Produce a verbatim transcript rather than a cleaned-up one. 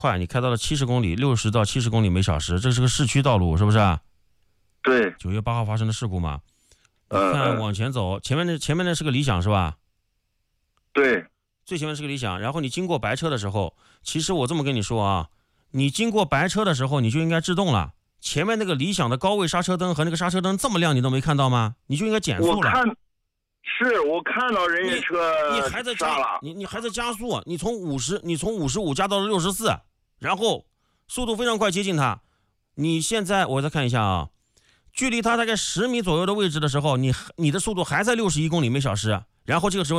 快，你开到了七十公里，六十到七十公里每小时，这是个市区道路，是不是啊？ 对。 九月八号发生的事故嘛。你嗯看嗯往前走，前面那前面那是个理想是吧？ 对。 最前面是个理想，然后你经过白车的时候，其实我这么跟你说啊，你经过白车的时候，你就应该制动了。前面那个理想的高位刹车灯和那个刹车灯这么亮，你都没看到吗？你就应该减速了。 我看，是我看到人家车你还在加了， 你你还在加速，你从五十，你从五十五加到了六十四，然后速度非常快接近它。你现在我再看一下啊，距离它大概十米左右的位置的时候，你你的速度还在六十一公里每小时，然后这个时候。